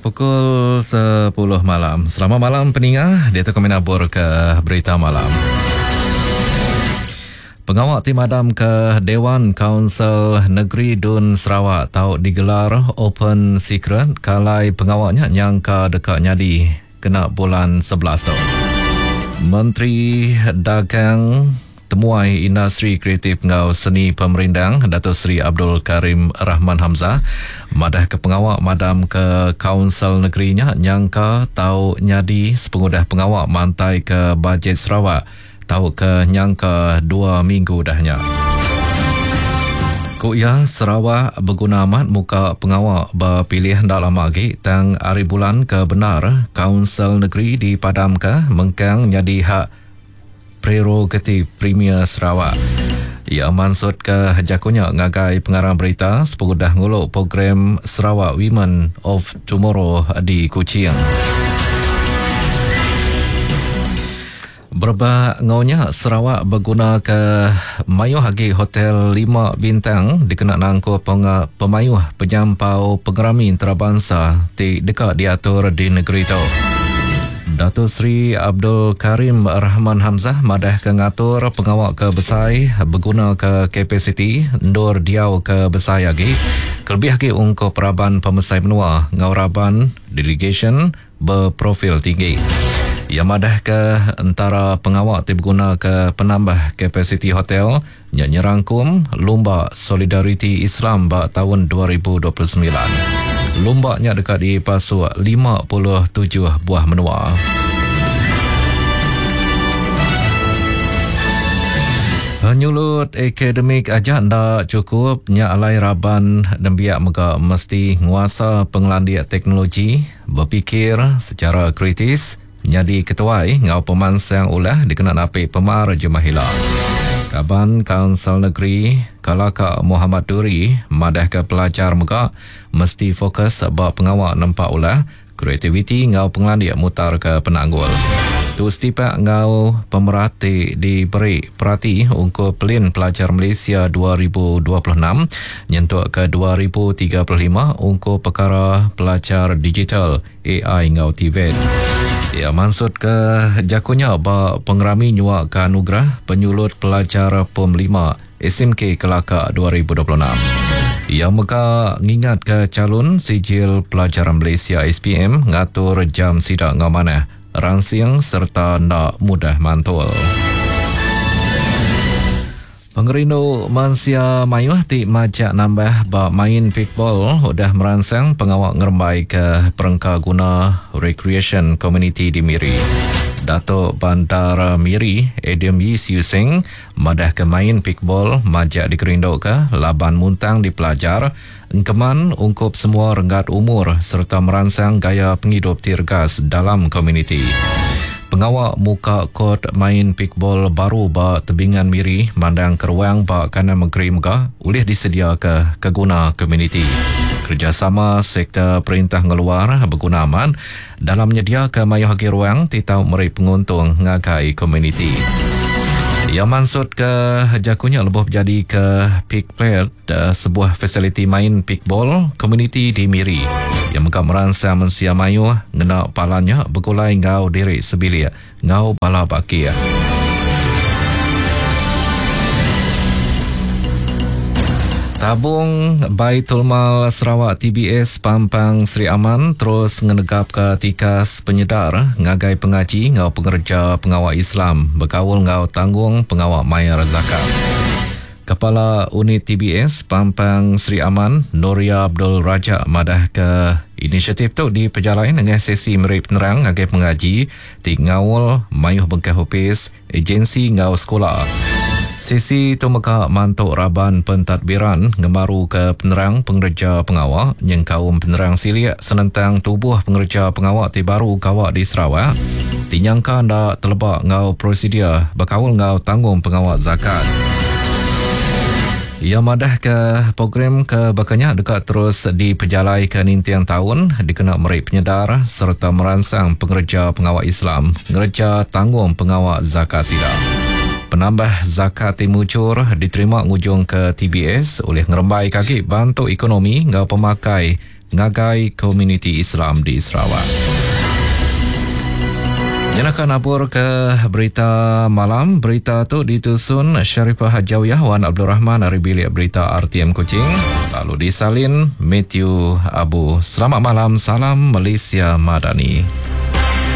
Pukul 10 malam. Selamat malam pendengar. Dia tu kami nabur ke berita malam. Pengawal tim madam ke Dewan Kaunsil Negeri Dun Sarawak tahu digelar open secret kalai pengawalnya nyangka dekat nyadi kena bulan 11 tu. Menteri Dagang Temuai Industri Kreatif Ngau Seni Pemerindang Datuk Seri Abdul Karim Rahman Hamzah madah ke pengawal madam ke Kaunsil Negerinya nyangka tahu nyadi sepengudah pengawal mantai ke bajet Sarawak tahu ke nyangka 2 minggu dahnya. Kuya Sarawak berguna amat muka pengawal berpilih dalam lagi tang hari bulan ke benar Kaunsil Negeri di Padam ke mengkang nyadi hak prerogatif Premier Sarawak. Ia maksud ke jakunya ngagai pengarang berita sepengudah nguluk program Sarawak Women of Tomorrow di Kuching. Berbah ngaunya Sarawak berguna ke mayuh hagi hotel 5 bintang dikena nangko pemayuh penyampau pengerami antarabangsa dekat diatur di negeri itu. Datuk Seri Abdul Karim Rahman Hamzah madah ke ngatur pengawal ke Besai berguna ke kapasiti ndur diau ke Besai lagi kelebih lagi untuk peraban pemesai menua ngauraban delegation berprofil tinggi. Ia madah ke antara pengawal berguna ke penambah kapasiti hotel yang nyerangkum Lomba Solidariti Islam bak tahun 2029. Lombaknya dekat di Pasuk 57 buah menua. Penyulut akademik aja ndak cukup nya alai raban dan biak mega mesti nguasa pengelandian teknologi berfikir secara kritis nyadi ketuai ngau pemansang ulah dikenal api pemar jemahilah. Kaban Kaunsil Negeri Kalaka Muhammad Duri madah ke pelajar muka mesti fokus sebab pengawal nampak ulah kreativiti ngau pengelandian mutar ke penanggul. Tu setipak ngau pemerhati diberi perhati untuk pelin pelajar Malaysia 2026 nyentuk ke 2035 untuk perkara pelajar digital AI ngau TVET. Ia maksud ke jakunya bak pengerami nyuak ke anugerah penyulut pelajar POM 5 SMK Kelakar 2026. Ia muka ngingat ke calon sijil pelajaran Malaysia SPM ngatur jam sidak ngamanah rangsing serta nak mudah mantul. Pengerindu Mansia Mayuh ti majak nambah bak main pikbol udah merangsang pengawal ngerembai ke perengka guna recreation community di Miri. Datuk Bandar Miri Adam Yi Siu Sing madah ke main pikbol majak dikerindu ke laban muntang di pelajar engkeman ungkup semua renggat umur serta merangsang gaya penghidup tirgas dalam komuniti. Pengawal muka kod main pikbol baru ba tebingan Miri mandang keruang ba kanan negeri muka boleh disedia ke keguna komuniti. Kerjasama sektor perintah ngeluar berguna aman dalam menyedia ke mayuh hagi ruang titau meri penguntung ngagai komuniti. Yang maksud ke jakunya lebih jadi ke Pikplet sebuah fasiliti main pikbol komuniti di Miri yang muka merangsang mensia mayu ngena palanya bergulai ngau diri sebilia ngau bala bakia. Tabung Baitul Mal Sarawak TBS Pampang Sri Aman terus ngenegap ke tikas penyedar ngagai pengaji ngau pengerja pengawal Islam berkawul ngau tanggung pengawal mayar zakat. Kepala Unit TBS Pampang Sri Aman Nuria Abdul Raja madah ke inisiatif tu di perjalanan dengan sesi meri penerang ngagai pengaji di ngawul mayuh bengkah hupis agensi ngau sekolah. Sesi tu meka mantuk raban pentadbiran ngemaru ke penerang pengerja pengawal yang kaum penerang silik senentang tubuh pengerja pengawal tibaru kawak di Sarawak dinyangka ndak terlebak ngau prosedur berkawal ngau tanggung pengawal zakat. Ia madah ke program ke bakanya dekat terus diperjalai ke nintiang tahun dikena meri penyedar serta merangsang pengerja pengawal Islam ngerja tanggung pengawal zakat sidang. Penambah zakat timucur diterima ngujung ke TBS oleh ngerembai kaki bantu ekonomi ngau pemakai ngagai komuniti Islam di Sarawak. Yang akan abur ke berita malam. Berita tu ditusun Sharifah Hajawiyah Wan Abdul Rahman dari bilik berita RTM Kuching. Lalu disalin Matthew Abu. Selamat malam, salam Malaysia Madani.